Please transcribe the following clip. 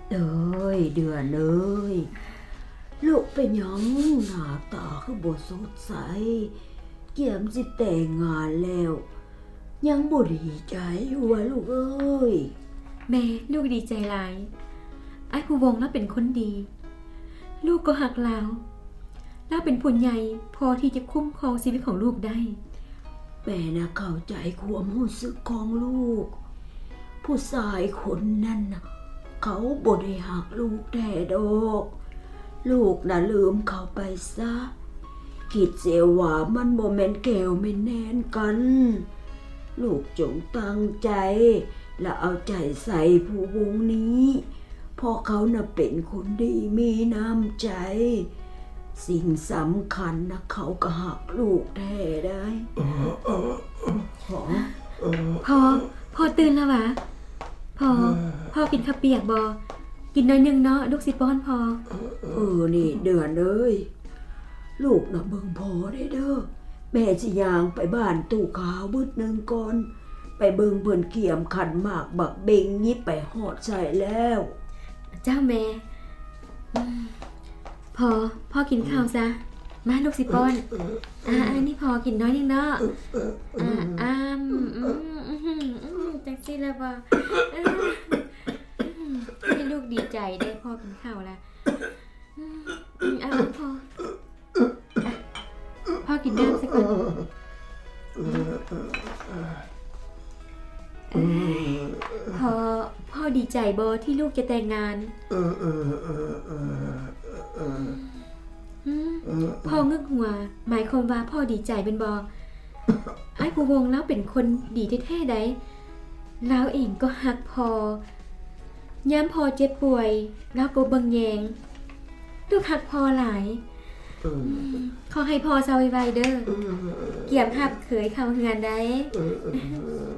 เอ้ยเดือนเอ้ยลูกเป็นหยังหน้าตาคือบ่สดใสเกี่ยมสิแต่งงานแล้วยังบ่ดีใจอยู่วะลูกเอ้ยแม่ลูกดีใจหลายไอ้ผู้วงแล้วเป็นคนดีลูกก็หักแล้วเป็นผู้ใหญ่พอที่จะคุ้มครองชีวิตของลูกได้แม่น่ะเข้าใจความรู้สึกของลูกผู้ชายคนนั้นน่ะเขาบ่ได้หักลูกแท้ดอกลูกน่ะลืมเขาไปซะคิดเสียว่ามันบ่แม่นแก้วแม่นแน่นกันลูกจงตั้งใจและเอาใจใส่ผู้วงนี้เพราะเขาน่ะเป็นคนดีมีน้ำใจสิ่งสำคัญนะเขาก็หักลูกแท้ได้พ่อตื่นแล้ววะพ่อกินข้าวเปียกบอกินน้อยนึงเนาะลูกสิป้อนพ่อนี่เดือนเอ้ยลูกน่ะเบิ่งพ่อได้เด้อแม่สิย่างไปบ้านตู่ขาวบึดนึงก่อนไปเบิ่งเพิ่นเกี่ยมขันหมากบักเบงยิบไปฮอดใส่แล้วเจ้าแม่พ่อกินข้าวซะมาลูกสิป้อนนี่พ่อกินน้อยนึงเนาะจังซี่แล้วบ่ให้ลูกดีใจได้พ่อกินข้าวแล้วพ่อกินน้ำสักก่อนพ่อดีใจบ่ที่ลูกจะแต่งงานพ่องึกหัวหมายความว่าพ่อดีใจเป็นบ่ไอ้ผู้วงแล้วเป็นคนดีแท้ๆใดแล้วเองก็ฮักพ่อย่ำพ่อเจ็บป่วยแล้วก็เบิ่งแยงลูกฮักพ่อหลายขอให้พ่อเศร้าไวๆเด้อเกี่ยมหับเขยเข้าเฮือนได้